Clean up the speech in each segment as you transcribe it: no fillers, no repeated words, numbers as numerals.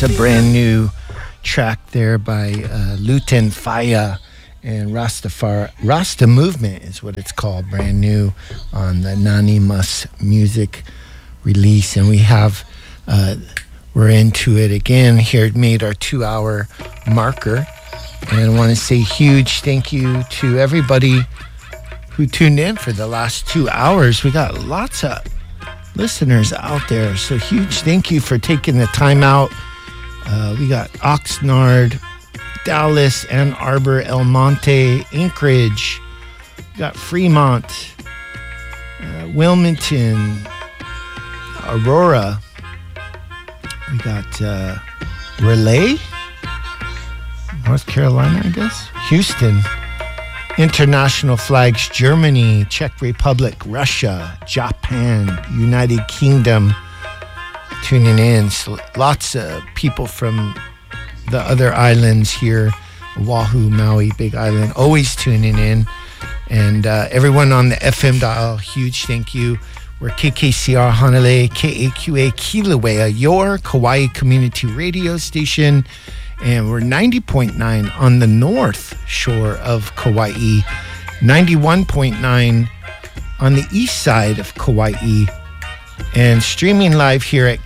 That's a brand new track there by Lutan Fyah and Rasta Movement is what it's called, brand new on the Nani Mus music release. And we have, we're into it again here. It made our 2-hour marker. And I want to say huge thank you to everybody who tuned in for the last 2 hours. We got lots of listeners out there. So huge thank you for taking the time out. We got Oxnard, Dallas, Ann Arbor, El Monte, Anchorage. We got Fremont, Wilmington, Aurora. We got Raleigh, North Carolina, I guess. Houston, International Flags, Germany, Czech Republic, Russia, Japan, United Kingdom. Tuning in. So lots of people from the other islands here, Oahu, Maui, Big Island, always tuning in. And everyone on the FM dial, huge thank you. We're KKCR Hanalei, KAQA Kilauea, your Kauai community radio station. And we're 90.9 on the north shore of Kauai, 91.9 on the east side of Kauai, and streaming live here at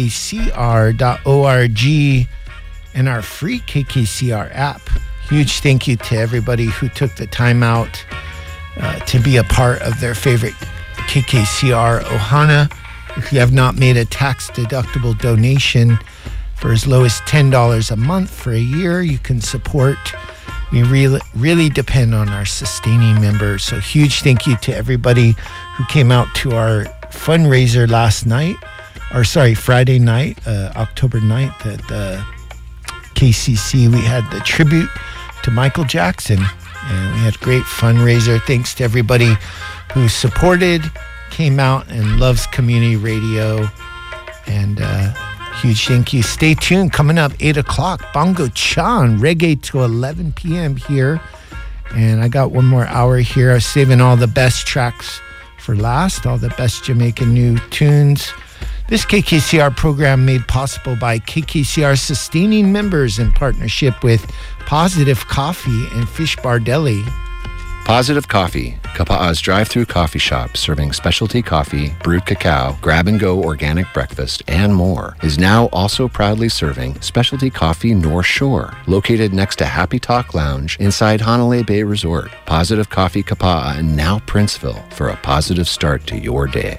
kkcr.org and our free KKCR app. Huge thank you to everybody who took the time out to be a part of their favorite KKCR Ohana. If you have not made a tax-deductible donation for as low as $10 a month for a year, you can support. We really depend on our sustaining members. So huge thank you to everybody who came out to our fundraiser Friday night, October 9th at the KCC. We had the tribute to Michael Jackson, and we had a great fundraiser. Thanks to everybody who supported, came out, and loves community radio. And huge thank you. Stay tuned. Coming up 8 o'clock, Bongo Chan, reggae to 11 p.m. here. And I got one more hour here. I was saving all the best tracks for last, all the best Jamaican new tunes. This KKCR program made possible by KKCR sustaining members in partnership with Positive Coffee and Fish Bar Deli. Positive Coffee, Kapa'a's drive-through coffee shop serving specialty coffee, brewed cacao, grab-and-go organic breakfast, and more, is now also proudly serving specialty coffee North Shore, located next to Happy Talk Lounge inside Hanalei Bay Resort. Positive Coffee Kapa'a and now Princeville for a positive start to your day.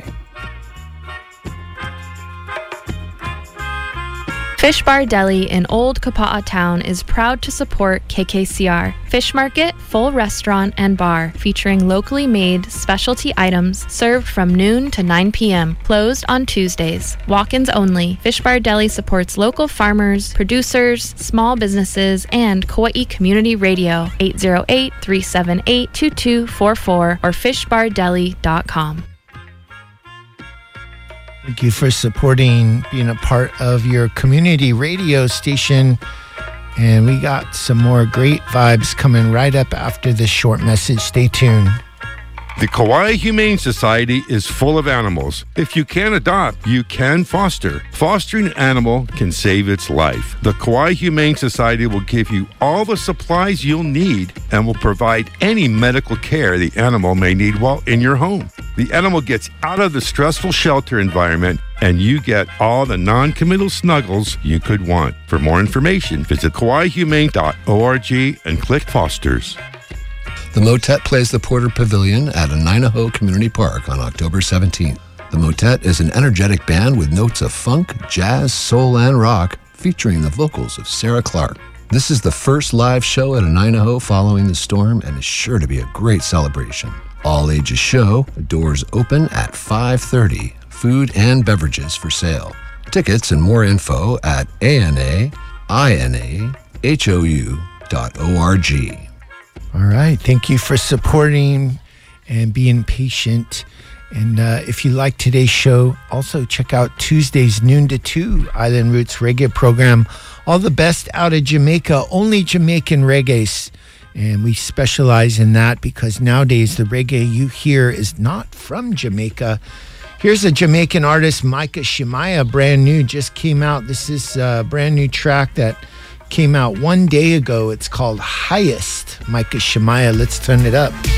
Fish Bar Deli in Old Kapa'a Town is proud to support KKCR. Fish market, full restaurant, and bar featuring locally made specialty items served from noon to 9 p.m. Closed on Tuesdays. Walk-ins only. Fish Bar Deli supports local farmers, producers, small businesses, and Kauai Community Radio. 808-378-2244 or fishbardeli.com. Thank you for supporting, being a part of your community radio station. And we got some more great vibes coming right up after this short message. Stay tuned. The Kauai Humane Society is full of animals. If you can't adopt, you can foster. Fostering an animal can save its life. The Kauai Humane Society will give you all the supplies you'll need and will provide any medical care the animal may need while in your home. The animal gets out of the stressful shelter environment and you get all the non-committal snuggles you could want. For more information, visit kauaihumane.org and click Fosters. The Motet plays the Porter Pavilion at Anainaho Community Park on October 17th. The Motet is an energetic band with notes of funk, jazz, soul, and rock, featuring the vocals of Sarah Clark. This is the first live show at Anainaho following the storm and is sure to be a great celebration. All ages show, doors open at 5:30, food and beverages for sale. Tickets and more info at anainahou.org. All right. Thank you for supporting and being patient. And if you like today's show, also check out Tuesdays noon to 2, Island Roots Reggae program. All the best out of Jamaica, only Jamaican reggae. And we specialize in that because nowadays the reggae you hear is not from Jamaica. Here's a Jamaican artist, Micah Shemaiah, brand new, just came out. This is a brand new track that came out one day ago. It's called Highest. Micah Shemaiah, let's turn it up.